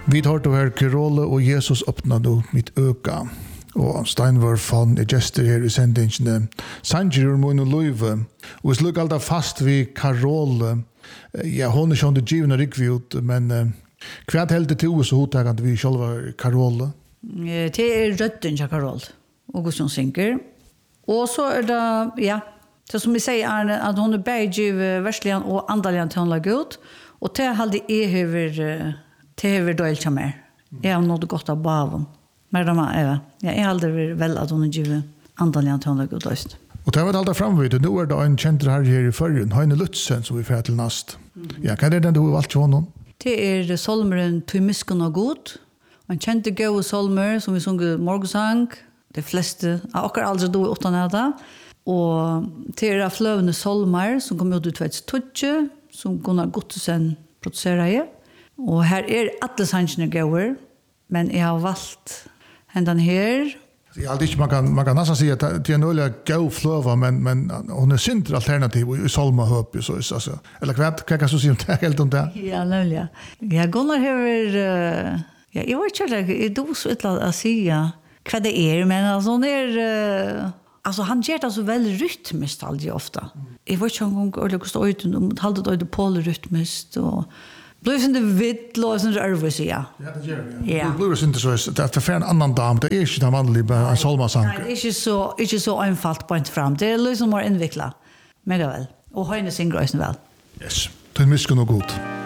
Vi tar til her Kerole og Jesus åpna nå mitt øka. Og Steinvar fann gestor her i sendingene. Sanger mun og løyve. Og vi sluk alltid fast vid Kerole. Ja, hon er sånn det givende rikviut, men hva helt det til så hotakant vi sjølva Kerole? Det er rødden til Kerole, Augustin synger. Og så er det, ja, det som vi sier er at hun er bergiv versligen og andaligen til hun la ut, og til halde hever døylt til meg. Jeg har nått godt av baven. Men jeg halde vel at hun er givet andaligen til hun la ut løst. Og det har vært alltid framvidet. Nå er det en kjent her i førjen, Heine Lutzen, som vi får til nast. Ja, hva er det du har valgt til honom? Det er solmeren «Tøy miskunn og god». En kjente gode solmer som vi sunger morgensang. De fleste, akkurat aldri do utan det. Og det er fløvende solmer som kom ut i 2012, som Gunnar Gottesen produserer i. Og her er alle sangene gode, men jeg har valgt hendan her. Ja, det ikke, man kan nesten si at det er en øyelig gøy fløva, men hun er synder alternativ i solmahøp. Eller hva kan du si om det helt om det? Ja, nemlig. Ja, Gunnar har jeg vet ikke, jeg er så ytla å si hva det er, men altså, han gjør det så veldig rytmisk aldri ofta. Jeg vet ikke om han går ut, halde det polyrytmisk, og blir sånn det vidt, og sånn det ærvis, ja. Ja, det gjør det. Ja. Det blir sånn det så, det er for en annan dam, det er ikke den vanlige, bare en solmasang. Nei, ikke så einfalt på en fram, det er liksom mer innviklet, mega vel. Og høyne synger også vel. Yes, det er miskunn og god.